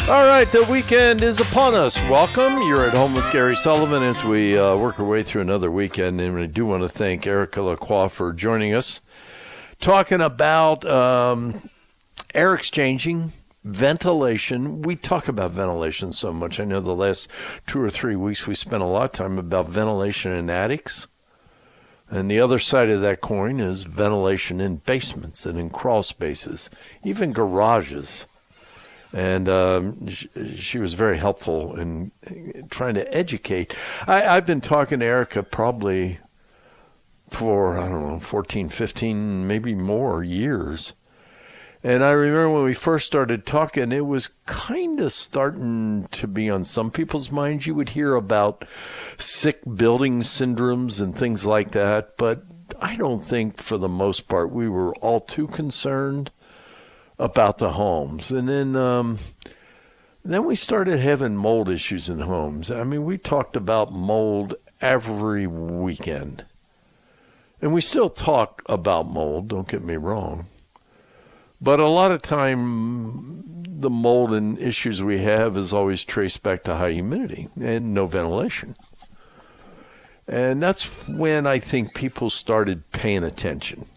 All right, the weekend is upon us. Welcome. You're at home with Gary Sullivan as we work our way through another weekend. And I do want to thank Erica Lacroix for joining us, talking about air exchanging, ventilation. We talk about ventilation so much. I know the last 2 or 3 weeks we spent a lot of time about ventilation in attics. And the other side of that coin is ventilation in basements and in crawl spaces, even garages. And she was very helpful in trying to educate. I've been talking to Erica probably for, 14, 15, maybe more years. And I remember when we first started talking, it was kind of starting to be on some people's minds. You would hear about sick building syndromes and things like that. But I don't think for the most part we were all too concerned about the homes. And then we started having mold issues in homes. I mean, we talked about mold every weekend. And we still talk about mold, don't get me wrong. But a lot of time, the mold and issues we have is always traced back to high humidity and no ventilation. And that's when I think people started paying attention.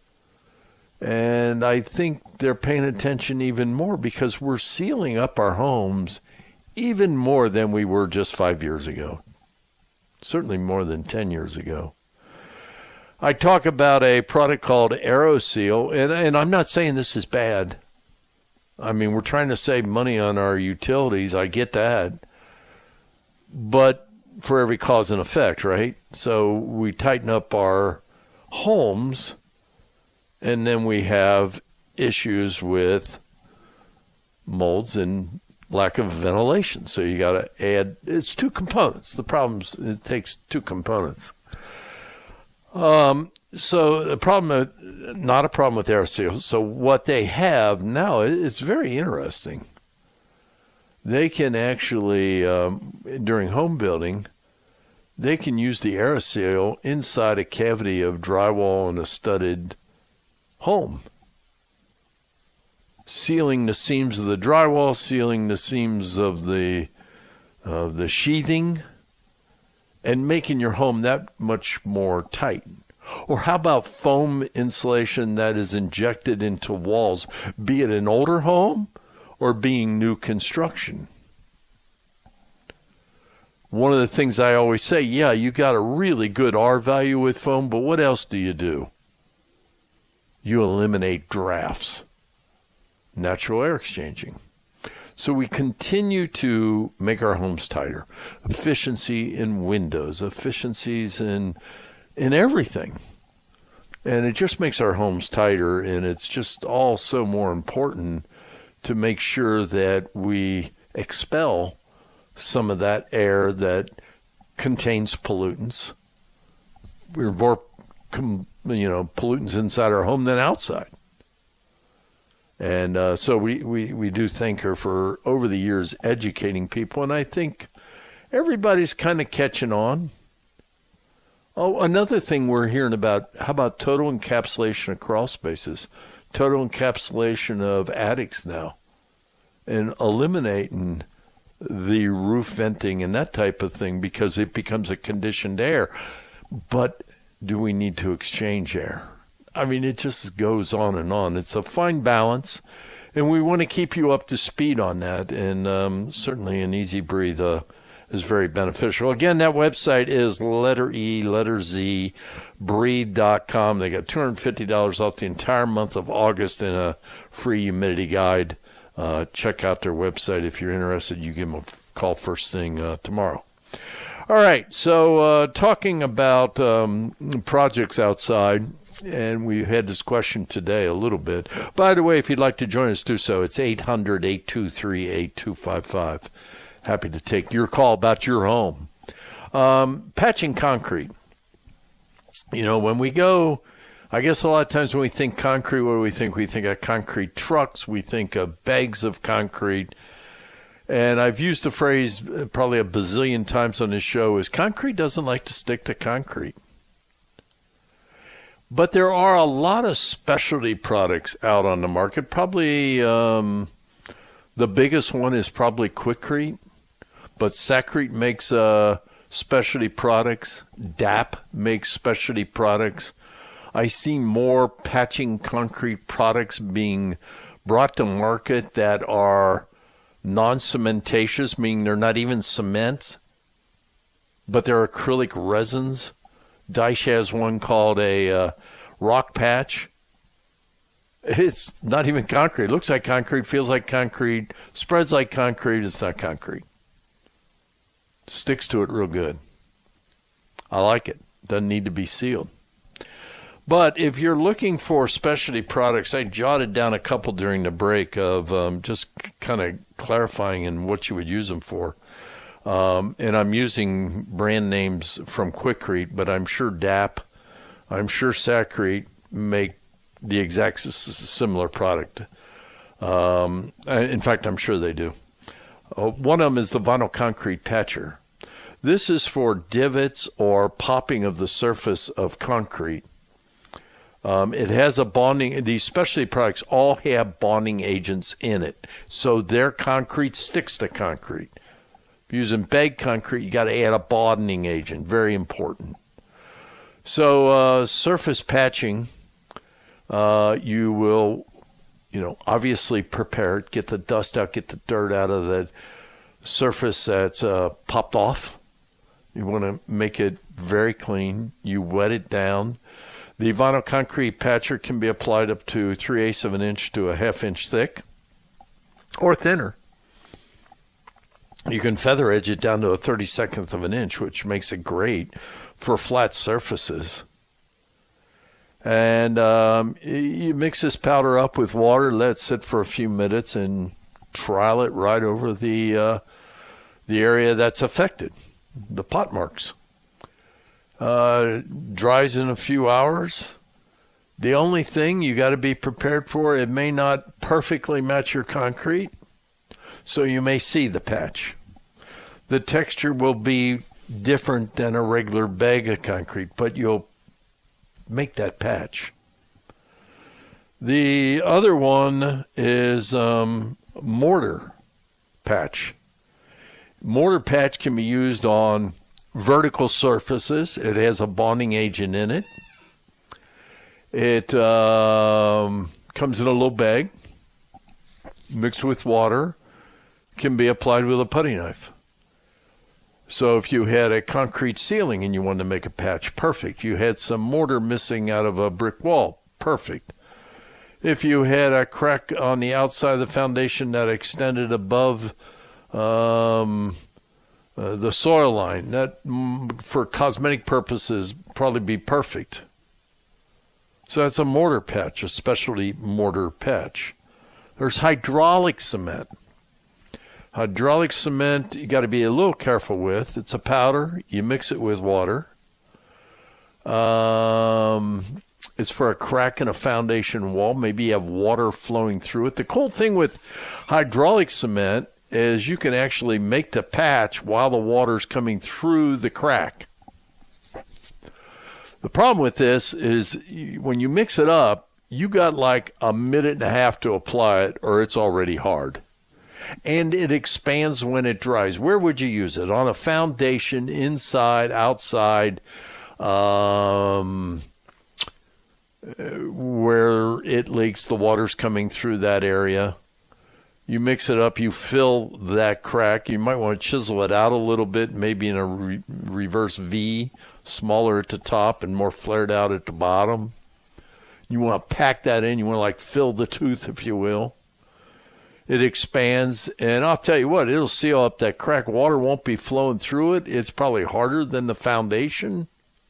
And I think they're paying attention even more because we're sealing up our homes even more than we were just 5 years ago. Certainly more than 10 years ago. I talk about a product called AeroSeal, and I'm not saying this is bad. I mean, we're trying to save money on our utilities. I get that. But for every cause and effect, right? So we tighten up our homes, and then we have issues with molds and lack of ventilation. So you got to add, it's two components. The problem is it takes two components. So the problem, not a problem with AeroSeal. So what they have now, it's very interesting. They can actually, during home building, they can use the AeroSeal inside a cavity of drywall in a studded home, sealing the seams of the drywall, sealing the seams of the sheathing, and making your home that much more tight. Or how about foam insulation that is injected into walls, be it an older home or being new construction? One of the things I always say, yeah, you got a really good R value with foam, but what else do? You eliminate drafts, natural air exchanging. So we continue to make our homes tighter. Efficiency in windows, efficiencies in everything. And it just makes our homes tighter, and it's just all so more important to make sure that we expel some of that air that contains pollutants. We're more pollutants inside our home than outside. And so we do thank her for, over the years, educating people. And I think everybody's kind of catching on. Oh, another thing we're hearing about, how about total encapsulation of crawl spaces, total encapsulation of attics now, and eliminating the roof venting and that type of thing because it becomes a conditioned air. But do we need to exchange air? I mean, it just goes on and on. It's a fine balance, and we want to keep you up to speed on that. And certainly an Easy Breathe is very beneficial. Again, that website is letter E, letter Z, breathe.com. They got $250 off the entire month of August and a free humidity guide. Check out their website. If you're interested, you give them a call first thing tomorrow. All right, so talking about projects outside, and we had this question today a little bit. By the way, if you'd like to join us, do so. It's 800-823-8255. Happy to take your call about your home. Patching concrete. You know, when we go, I guess a lot of times when we think concrete, what do we think? We think of concrete trucks. We think of bags of concrete. And I've used the phrase probably a bazillion times on this show is concrete doesn't like to stick to concrete. But there are a lot of specialty products out on the market, probably The biggest one is probably Quikrete, but Sakrete makes specialty products. DAP makes specialty products. I see more patching concrete products being brought to market that are non-cementatious, meaning they're not even cement, but they're acrylic resins. Daesh has one called a rock patch. It's not even concrete. It looks like concrete, feels like concrete, spreads like concrete. It's not concrete. Sticks to it real good. I like it. Doesn't need to be sealed. But if you're looking for specialty products, I jotted down a couple during the break of just kind of clarifying and what you would use them for. And I'm using brand names from Quikrete, but I'm sure DAP, I'm sure Sakrete make the exact similar product. In fact, I'm sure they do. One of them is the vinyl concrete patcher. This is for divots or popping of the surface of concrete. It has a bonding, these specialty products all have bonding agents in it. So their concrete sticks to concrete. Using bagged concrete, you got to add a bonding agent. Very important. So surface patching, you will, obviously prepare it, get the dust out, get the dirt out of the surface that's popped off. You want to make it very clean. You wet it down. The vinyl concrete patcher can be applied up to 3/8 of an inch to a 1/2 inch thick or thinner. You can feather edge it down to a 32nd of an inch, which makes it great for flat surfaces. And you mix this powder up with water, let it sit for a few minutes, and trial it right over the area that's affected, the pot marks. Dries in a few hours. The only thing you got to be prepared for, it may not perfectly match your concrete, so you may see the patch. The texture will be different than a regular bag of concrete, but you'll make that patch. The other one is mortar patch. Mortar patch can be used on vertical surfaces. It has a bonding agent in it. It comes in a little bag, mixed with water, can be applied with a putty knife. So if you had a concrete ceiling and you wanted to make a patch, perfect. You had some mortar missing out of a brick wall, perfect. If you had a crack on the outside of the foundation that extended above the soil line, that for cosmetic purposes probably be perfect. So that's a mortar patch, a specialty mortar patch. There's hydraulic cement. Hydraulic cement, you got to be a little careful with. It's a powder. You mix it with water. It's for a crack in a foundation wall. Maybe you have water flowing through it. The cool thing with hydraulic cement is you can actually make the patch while the water's coming through the crack. The problem with this is when you mix it up, you got like a minute and a half to apply it or it's already hard. And it expands when it dries. Where would you use it? On a foundation, inside, outside, where it leaks, the water's coming through that area. You mix it up, you fill that crack. You might want to chisel it out a little bit, maybe in a reverse V, smaller at the top and more flared out at the bottom. You want to pack that in. You want to like fill the tooth, if you will. It expands, and I'll tell you what, it'll seal up that crack. Water won't be flowing through it. It's probably harder than the foundation.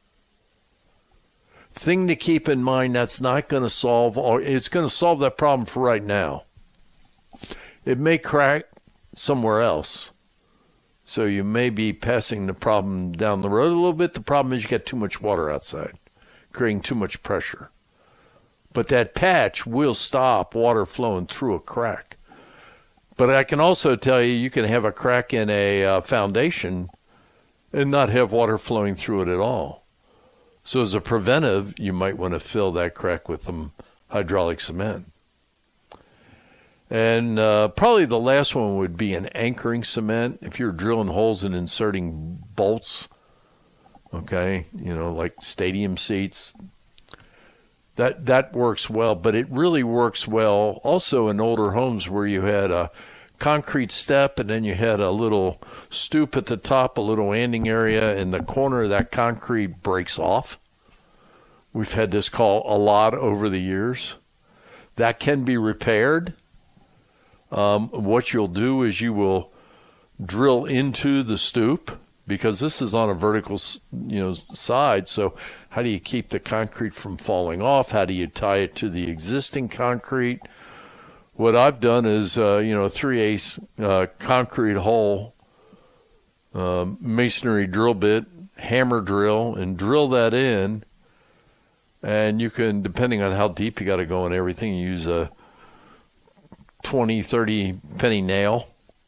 Thing to keep in mind, that's not going to solve all. It's going to solve that problem for right now. It may crack somewhere else, so you may be passing the problem down the road a little bit. The problem is you get too much water outside, creating too much pressure. But that patch will stop water flowing through a crack. But I can also tell you, you can have a crack in a foundation and not have water flowing through it at all. So as a preventive, you might want to fill that crack with some hydraulic cement. And probably the last one would be an anchoring cement. If you're drilling holes and inserting bolts, okay, like stadium seats, that works well. But it really works well also in older homes where you had a concrete step and then you had a little stoop at the top, a little landing area, and the corner of that concrete breaks off. We've had this call a lot over the years. That can be repaired. What you'll do is you will drill into the stoop, because this is on a vertical, side. So how do you keep the concrete from falling off? How do you tie it to the existing concrete? What I've done is, 3/8 concrete hole, masonry drill bit, hammer drill, and drill that in. And you can, depending on how deep you got to go and everything, use a 20, 30 penny nail,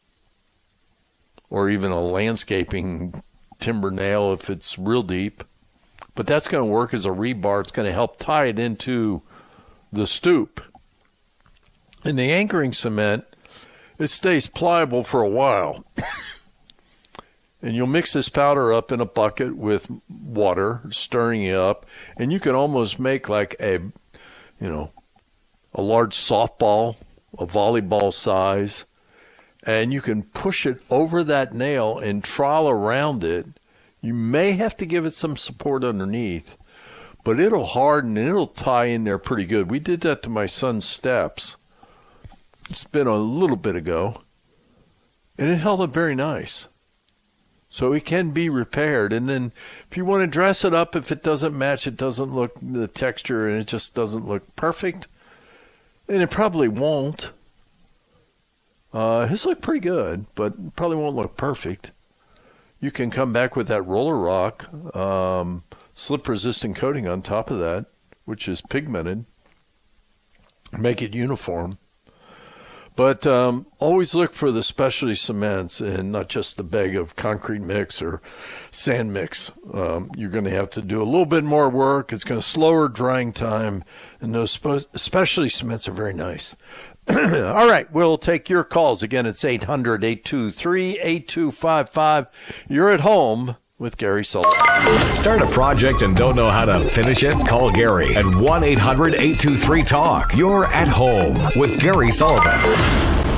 or even a landscaping timber nail if it's real deep. But that's going to work as a rebar. It's going to help tie it into the stoop. In the anchoring cement, it stays pliable for a while. And you'll mix this powder up in a bucket with water, stirring it up, and you can almost make like a large softball, a volleyball size, and you can push it over that nail and trowel around it. You may have to give it some support underneath, but it'll harden and it'll tie in there pretty good. We did that to my son's steps. It's been a little bit ago, and it held up very nice. So it can be repaired. And then if you want to dress it up, if it doesn't match, it doesn't look the texture, and it just doesn't look perfect, and it probably won't. His look pretty good, but probably won't look perfect. You can come back with that roller rock, slip-resistant coating on top of that, which is pigmented. Make it uniform. But always look for the specialty cements and not just the bag of concrete mix or sand mix. You're going to have to do a little bit more work. It's going to slower drying time, and those specialty cements are very nice. All right, we'll take your calls. Again, it's 800-823-8255. You're at home with Gary Sullivan. Start a project and don't know how to finish it? Call Gary at 1-800-823-TALK. You're at home with Gary Sullivan.